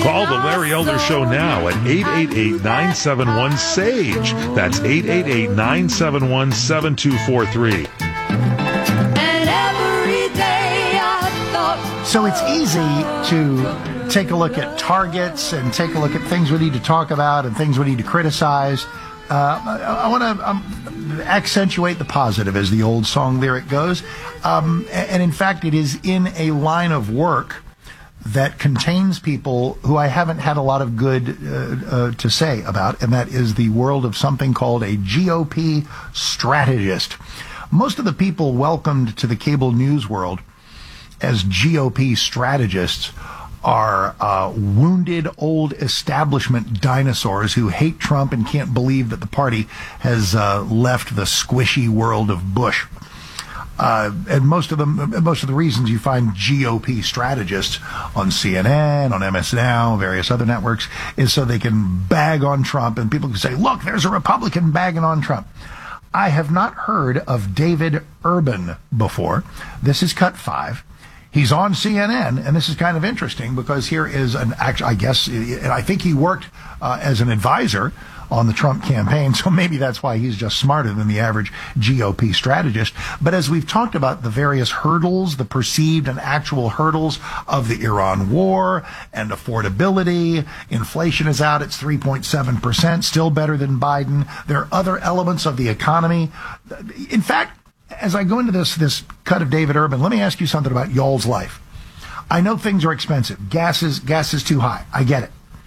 Call the Larry Elder Show now at 888-971-SAGE. That's 888-971-7243. So it's easy to take a look at targets and take a look at things we need to talk about and things we need to criticize. I want to accentuate the positive, as the old song lyric goes. And in fact, it is in a line of work that contains people who I haven't had a lot of good to say about, and that is the world of something called a GOP strategist. Most of the people welcomed to the cable news world as GOP strategists are wounded old establishment dinosaurs who hate Trump and can't believe that the party has left the squishy world of Bush. And most of the reasons you find GOP strategists on CNN, on MS Now, various other networks, is so they can bag on Trump, and people can say, look, there's a Republican bagging on Trump. I have not heard of David Urban before. This is cut 5. He's on CNN, and this is kind of interesting because here is I guess, and I think he worked as an advisor on the Trump campaign, so maybe that's why he's just smarter than the average GOP strategist. But as we've talked about the various hurdles, the perceived and actual hurdles of the Iran war and affordability, inflation is out, it's 3.7%, still better than Biden. There are other elements of the economy. In fact, as I go into this cut of David Urban, let me ask you something about y'all's life. I know things are expensive. Gas is too high. I get it.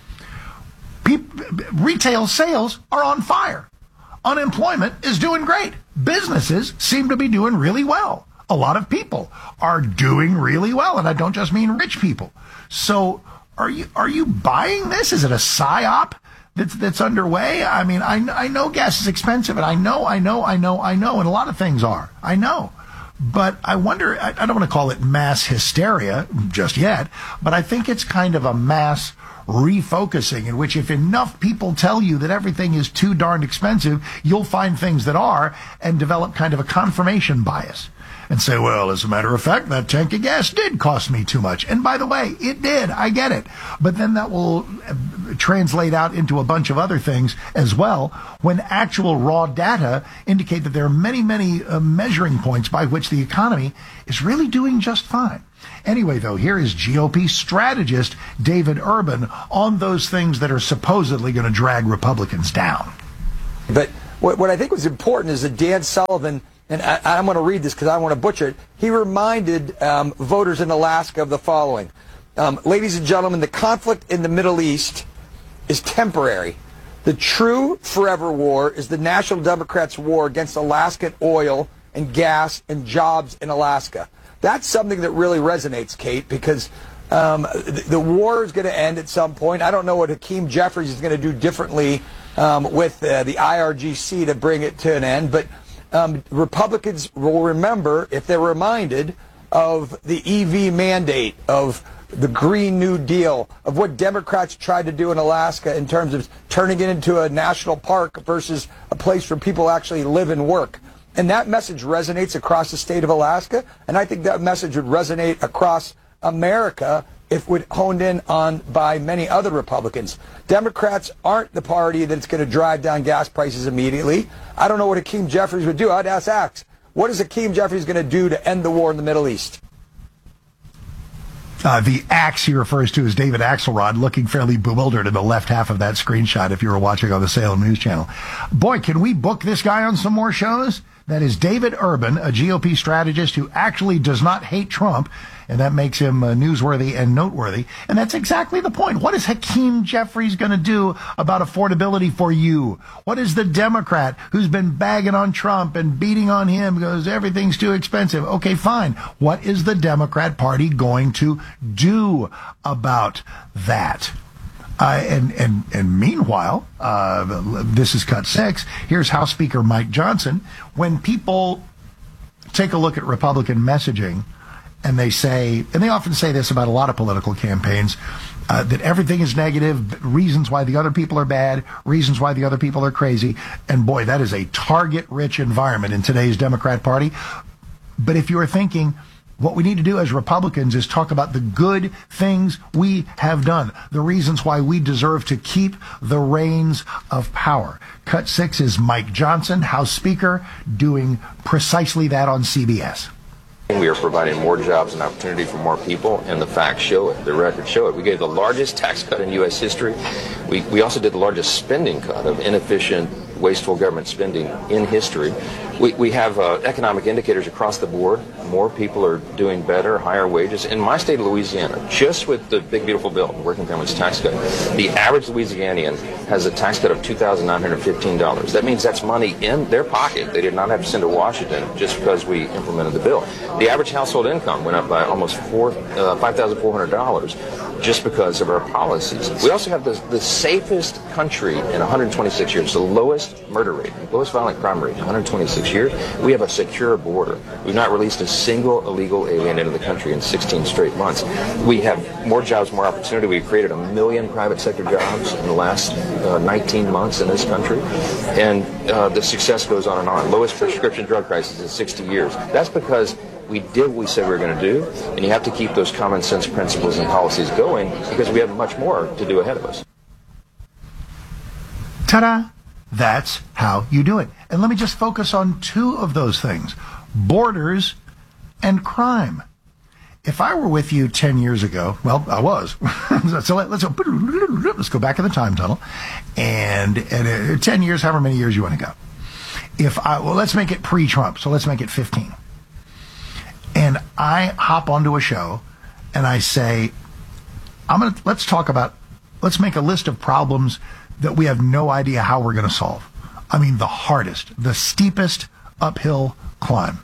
Retail sales are on fire. Unemployment is doing great. Businesses seem to be doing really well. A lot of people are doing really well, and I don't just mean rich people. So are you buying this? Is it a psyop that's underway? I mean, I know gas is expensive, and I know, and a lot of things are. I know. But I wonder, I don't want to call it mass hysteria just yet, but I think it's kind of a mass refocusing in which if enough people tell you that everything is too darned expensive, you'll find things that are and develop kind of a confirmation bias and say, well, as a matter of fact, that tank of gas did cost me too much. And by the way, it did. I get it. But then that will translate out into a bunch of other things as well when actual raw data indicate that there are many, many measuring points by which the economy is really doing just fine. Anyway, though, here is GOP strategist David Urban on those things that are supposedly going to drag Republicans down. But what I think was important is that Dan Sullivan, and I'm going to read this because I want to butcher it, he reminded voters in Alaska of the following. Ladies and gentlemen, the conflict in the Middle East is temporary. The true forever war is the National Democrats' war against Alaskan oil and gas and jobs in Alaska. That's something that really resonates, Kate, because the war is going to end at some point. I don't know what Hakeem Jeffries is going to do differently with the IRGC to bring it to an end, but Republicans will remember, if they're reminded, of the EV mandate, of the Green New Deal, of what Democrats tried to do in Alaska in terms of turning it into a national park versus a place where people actually live and work. And that message resonates across the state of Alaska, and I think that message would resonate across America if it honed in on by many other Republicans. Democrats aren't the party that's going to drive down gas prices immediately. I don't know what Hakeem Jeffries would do. I'd ask, what is Hakeem Jeffries going to do to end the war in the Middle East? The axe he refers to is David Axelrod, looking fairly bewildered in the left half of that screenshot if you were watching on the Salem News Channel. Boy, can we book this guy on some more shows? That is David Urban, a GOP strategist who actually does not hate Trump, and that makes him newsworthy and noteworthy. And that's exactly the point. What is Hakeem Jeffries going to do about affordability for you? What is the Democrat who's been bagging on Trump and beating on him because everything's too expensive? Okay, fine. What is the Democrat Party going to do about that? And meanwhile, this is cut 6. Here's House Speaker Mike Johnson. When people take a look at Republican messaging and they say, and they often say this about a lot of political campaigns, that everything is negative, reasons why the other people are bad, reasons why the other people are crazy. And boy, that is a target-rich environment in today's Democrat Party. But if you're thinking, What we need to do as Republicans is talk about the good things we have done, the reasons why we deserve to keep the reins of power. Cut 6 is Mike Johnson, House Speaker, doing precisely that on CBS. We are providing more jobs and opportunity for more people, and the facts show it. The records show it. We gave the largest tax cut in U.S. history. We also did the largest spending cut of inefficient, wasteful government spending in history. We have economic indicators across the board. More people are doing better, higher wages. In my state of Louisiana, just with the Big Beautiful Bill, Working Families Tax Cut, the average Louisianian has a tax cut of $2,915. That means that's money in their pocket. They did not have to send to Washington just because we implemented the bill. The average household income went up by almost $5,400 just because of our policies. We also have the safest country in 126 years, the lowest murder rate, the lowest violent crime rate in 126 years. We have a secure border. We've not released a single illegal alien into the country in 16 straight months. We have more jobs, more opportunity. We've created 1 million private sector jobs in the last 19 months in this country. And the success goes on and on. Lowest prescription drug prices in 60 years. That's because we did what we said we were going to do, and you have to keep those common sense principles and policies going because we have much more to do ahead of us. Ta-da! That's how you do it. And let me just focus on two of those things, borders and crime. If I were with you 10 years ago, well, I was. So let's go back in the time tunnel, and 10 years, however many years you want to go. Let's make it pre-Trump, so let's make it 15. And I hop onto a show and I say, let's make a list of problems that we have no idea how we're going to solve. I mean, the hardest, the steepest uphill climb.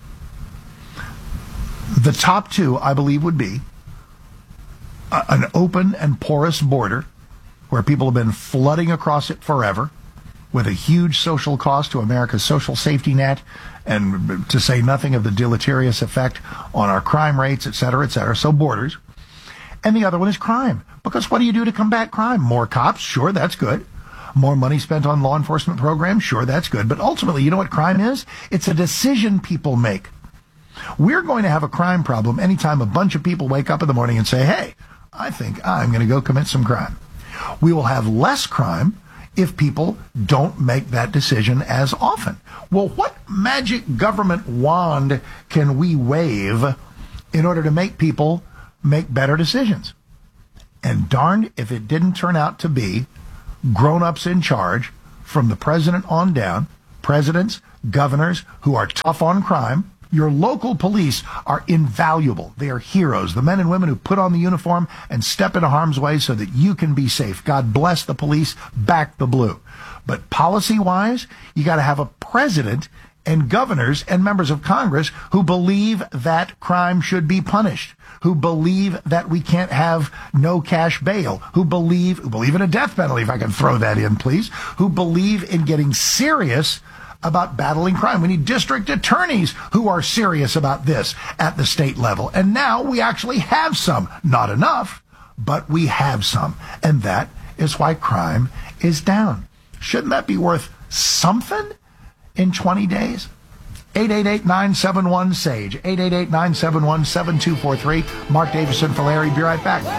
The top two, I believe, would be an open and porous border where people have been flooding across it forever, with a huge social cost to America's social safety net, and to say nothing of the deleterious effect on our crime rates, et cetera, et cetera. So borders. And the other one is crime. Because what do you do to combat crime? More cops? Sure, that's good. More money spent on law enforcement programs? Sure, that's good. But ultimately, you know what crime is? It's a decision people make. We're going to have a crime problem anytime a bunch of people wake up in the morning and say, hey, I think I'm going to go commit some crime. We will have less crime if people don't make that decision as often. Well, what magic government wand can we wave in order to make people make better decisions? And darned if it didn't turn out to be grown-ups in charge from the president on down, presidents, governors who are tough on crime. Your local police are invaluable. They are heroes, the men and women who put on the uniform and step into harm's way so that you can be safe. God bless the police, back the blue. But policy-wise, you got to have a president and governors and members of Congress who believe that crime should be punished, who believe that we can't have no cash bail, who believe in a death penalty, if I can throw that in, please, who believe in getting serious about battling crime. We need district attorneys who are serious about this at the state level. And now we actually have some. Not enough, but we have some. And that is why crime is down. Shouldn't that be worth something in 20 days? 888-971-SAGE. 888-971-7243. Mark Davison for Larry. Be right back.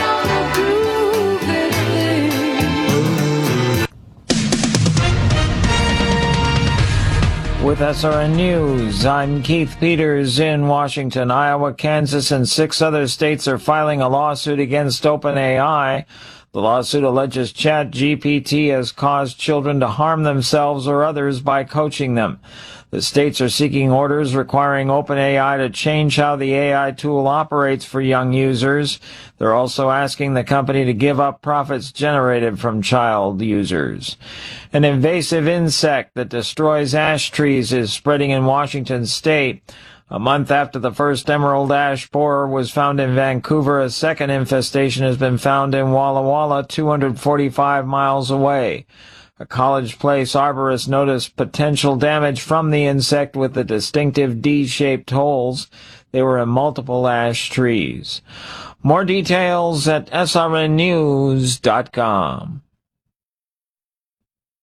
With SRN News, I'm Keith Peters in Washington. Iowa, Kansas, and 6 other states are filing a lawsuit against OpenAI. The lawsuit alleges ChatGPT has caused children to harm themselves or others by coaching them. The states are seeking orders requiring OpenAI to change how the AI tool operates for young users. They're also asking the company to give up profits generated from child users. An invasive insect that destroys ash trees is spreading in Washington state. A month after the first emerald ash borer was found in Vancouver, a second infestation has been found in Walla Walla, 245 miles away. A College Place arborist noticed potential damage from the insect with the distinctive D-shaped holes. They were in multiple ash trees. More details at srnnews.com.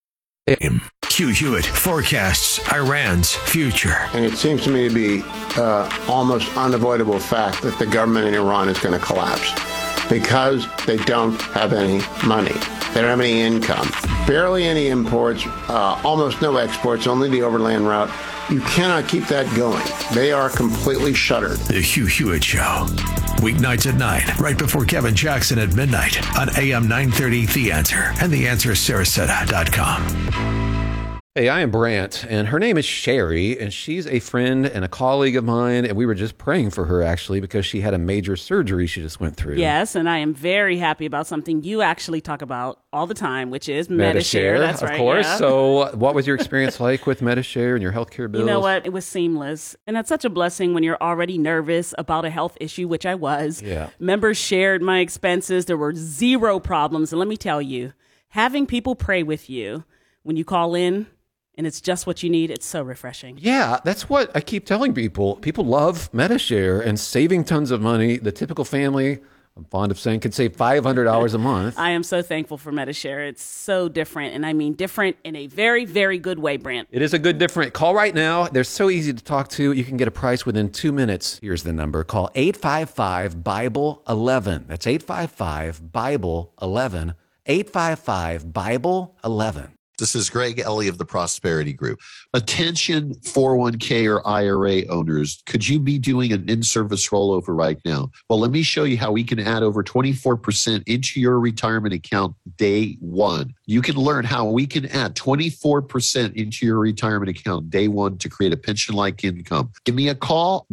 Q Hewitt forecasts Iran's future. And it seems to me to be almost unavoidable fact that the government in Iran is going to collapse because they don't have any money. They don't have any income, barely any imports, almost no exports, only the overland route. You cannot keep that going. They are completely shuttered. The Hugh Hewitt Show. Weeknights at 9, right before Kevin Jackson at midnight on AM 930 The Answer and theanswersarasota.com. Hey, I am Brant, and her name is Sherry, and she's a friend and a colleague of mine, and we were just praying for her, actually, because she had a major surgery she just went through. Yes, and I am very happy about something you actually talk about all the time, which is Medi-Share. That's right, of course. Yeah. So what was your experience like with Medi-Share and your healthcare bills? You know what? It was seamless, and that's such a blessing when you're already nervous about a health issue, which I was. Yeah. Members shared my expenses. There were zero problems, and let me tell you, having people pray with you when you call in, and it's just what you need, it's so refreshing. Yeah, that's what I keep telling people. People love Medi-Share and saving tons of money. The typical family, I'm fond of saying, could save $500 a month. I am so thankful for Medi-Share. It's so different, and I mean different in a very, very good way, Brent. It is a good different. Call right now. They're so easy to talk to. You can get a price within 2 minutes. Here's the number. Call 855-BIBLE-11. That's 855-BIBLE-11. 855-BIBLE-11. This is Greg Ellie of the Prosperity Group. Attention 401k or IRA owners, could you be doing an in-service rollover right now? Well, let me show you how we can add over 24% into your retirement account day one. You can learn how we can add 24% into your retirement account day one to create a pension-like income. Give me a call.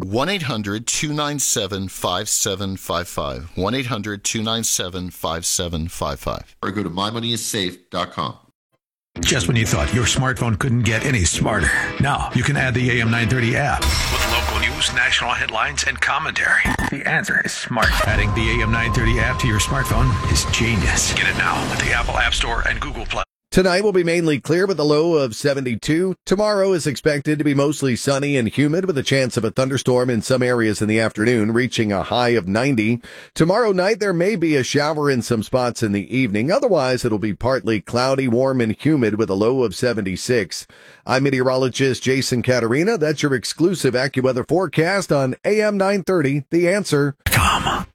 1-800-297-5755. 1-800-297-5755. Or go to mymoneyissafe.com. Just when you thought your smartphone couldn't get any smarter, now you can add the AM 930 app with local news, national headlines, and commentary. The answer is smart. Adding the AM 930 app to your smartphone is genius. Get it now with the Apple App Store and Google Play. Tonight will be mainly clear with a low of 72. Tomorrow is expected to be mostly sunny and humid with a chance of a thunderstorm in some areas in the afternoon, reaching a high of 90. Tomorrow night, there may be a shower in some spots in the evening. Otherwise, it'll be partly cloudy, warm, and humid with a low of 76. I'm meteorologist Jason Caterina. That's your exclusive AccuWeather forecast on AM 930, The Answer. Come.